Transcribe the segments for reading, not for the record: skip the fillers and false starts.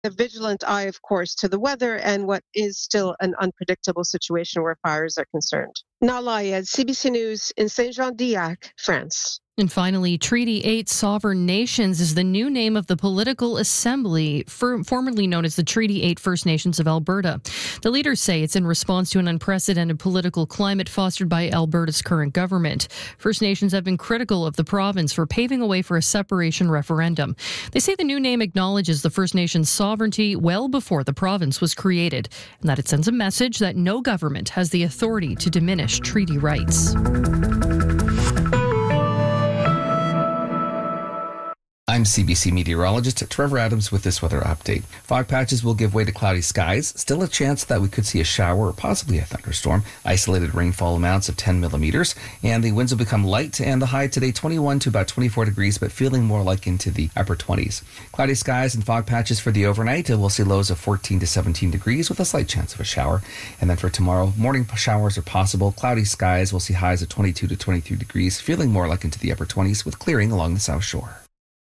a vigilant eye, of course, to the weather and what is still an unpredictable situation where fires are concerned. Nalaya, CBC News in Saint-Jean-d'Illac, France. And finally, Treaty 8 Sovereign Nations is the new name of the political assembly, formerly known as the Treaty 8 First Nations of Alberta. The leaders say it's in response to an unprecedented political climate fostered by Alberta's current government. First Nations have been critical of the province for paving a way for a separation referendum. They say the new name acknowledges the First Nations sovereignty well before the province was created, and that it sends a message that no government has the authority to diminish treaty rights. I'm CBC meteorologist Trevor Adams with this weather update. Fog patches will give way to cloudy skies. Still a chance that we could see a shower or possibly a thunderstorm. Isolated rainfall amounts of 10 millimeters. And the winds will become light, and the high today 21 to about 24 degrees, but feeling more like into the upper 20s. Cloudy skies and fog patches for the overnight. We'll see lows of 14 to 17 degrees with a slight chance of a shower. And then for tomorrow, morning showers are possible. Cloudy skies. We'll see highs of 22 to 23 degrees, feeling more like into the upper 20s with clearing along the South Shore.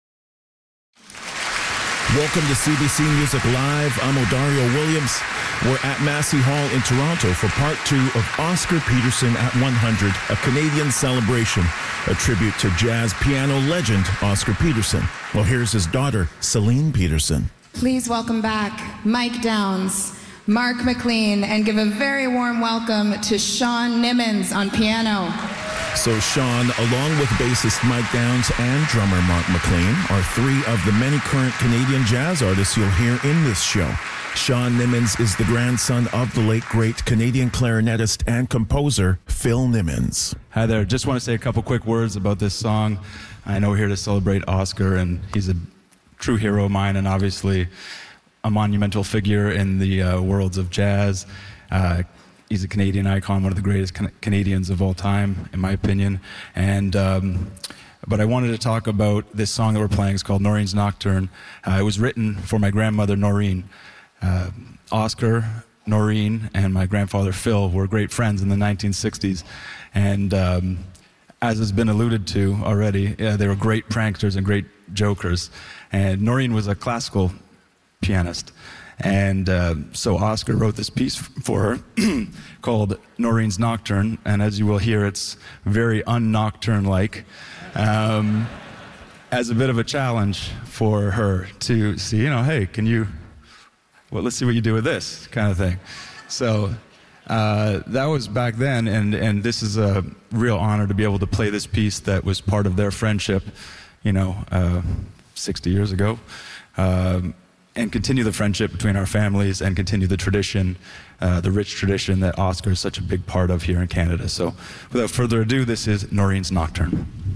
Welcome to CBC Music Live. I'm Odario Williams. We're at Massey Hall in Toronto for part 2 of Oscar Peterson at 100, a Canadian celebration, a tribute to jazz piano legend Oscar Peterson. Well, here's his daughter, Celine Peterson. Please welcome back Mike Downs, Mark McLean, and give a very warm welcome to Sean Nimmons on piano. So Sean, along with bassist Mike Downs and drummer Mark McLean, are 3 of the many current Canadian jazz artists you'll hear in this show. Sean Nimmons is the grandson of the late, great Canadian clarinetist and composer Phil Nimmons. Hi there. Just want to say a couple quick words about this song. I know we're here to celebrate Oscar, and he's a true hero of mine and obviously a monumental figure in the worlds of jazz. He's a Canadian icon, one of the greatest Canadians of all time, in my opinion. And but I wanted to talk about this song that we're playing. It's called Noreen's Nocturne. It was written for my grandmother, Noreen. Oscar, Noreen, and my grandfather, Phil, were great friends in the 1960s. And as has been alluded to already, they were great pranksters and great jokers. And Noreen was a classical pianist. And so Oscar wrote this piece for her called Noreen's Nocturne, and as you will hear, it's very un-nocturne-like, as a bit of a challenge for her to see, hey, let's see what you do with this kind of thing. So that was back then, and this is a real honor to be able to play this piece that was part of their friendship, 60 years ago. And continue the friendship between our families and continue the tradition, the rich tradition that Oscar is such a big part of here in Canada. So without further ado, this is Noreen's Nocturne.